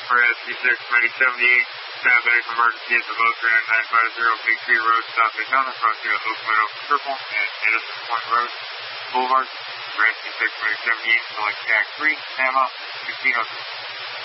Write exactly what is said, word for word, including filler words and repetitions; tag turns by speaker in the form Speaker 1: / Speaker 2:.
Speaker 1: for S C six twenty seventy-eight. Traffic emergency at the Logan nine five zero Big Tree Road, South Daytona, crossing at Locomotive Circle and Edison Point Road Boulevard. For S C six twenty seventy-eight, select Jack three, Panama, sixteen oh two.